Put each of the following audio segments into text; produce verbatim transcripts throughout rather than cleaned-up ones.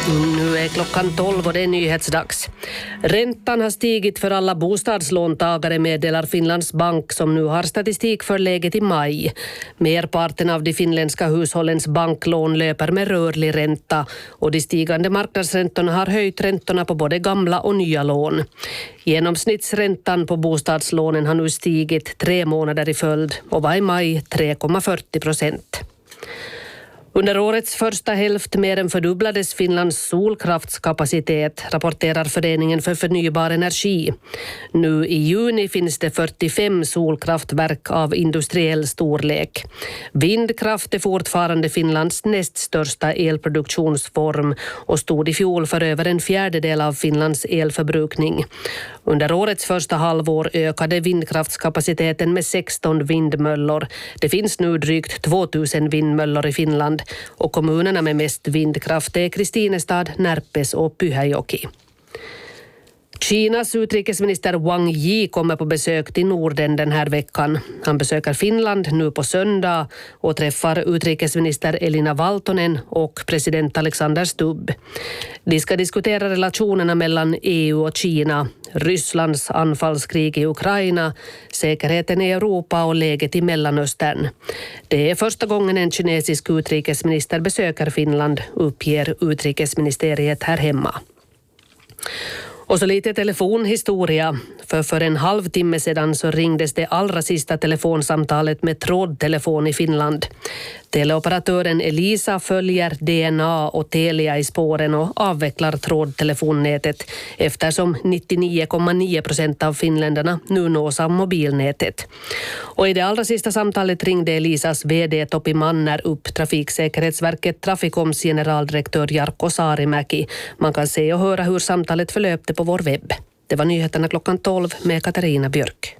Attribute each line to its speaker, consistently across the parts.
Speaker 1: Nu är klockan tolv och det är nyhetsdags. Räntan har stigit för alla bostadslåntagare, meddelar Finlands bank som nu har statistik för läget i maj. Merparten av de finländska hushållens banklån löper med rörlig ränta och de stigande marknadsräntorna har höjt räntorna på både gamla och nya lån. Genomsnittsräntan på bostadslånen har nu stigit tre månader i följd och var i maj tre komma fyrtio procent. Under årets första hälft mer än fördubblades Finlands solkraftskapacitet, rapporterar Föreningen för förnybar energi. Nu i juni finns det fyrtiofem solkraftverk av industriell storlek. Vindkraft är fortfarande Finlands näst största elproduktionsform och stod i fjol för över en fjärdedel av Finlands elförbrukning. Under årets första halvår ökade vindkraftskapaciteten med sexton vindmöllor. Det finns nu drygt tvåtusen vindmöllor i Finland. Och kommunerna med mest vindkraft är Kristinestad, Närpes och Pyhäjoki. Kinas utrikesminister Wang Yi kommer på besök till Norden den här veckan. Han besöker Finland nu på söndag och träffar utrikesminister Elina Valtonen och president Alexander Stubb. De ska diskutera relationerna mellan E U och Kina, Rysslands anfallskrig i Ukraina, säkerheten i Europa och läget i Mellanöstern. Det är första gången en kinesisk utrikesminister besöker Finland, uppger utrikesministeriet här hemma. Och så lite telefonhistoria. För för en halvtimme sedan så ringdes det allra sista telefonsamtalet med trådtelefon i Finland. Teleoperatören Elisa följer D N A och Telia i spåren och avvecklar trådtelefonnätet eftersom nittionio komma nio procent av finländarna nu nås av mobilnätet. Och i det allra sista samtalet ringde Elisas vd Topi Manner upp Trafiksäkerhetsverket Traficoms generaldirektör Jarkko Saarimäki. Man kan se och höra hur samtalet förlöpte på vår webb. Det var nyheterna klockan tolv med Katarina Björk.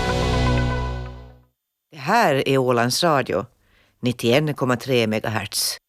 Speaker 2: Det här är Ålands Radio, nittioen komma tre megahertz.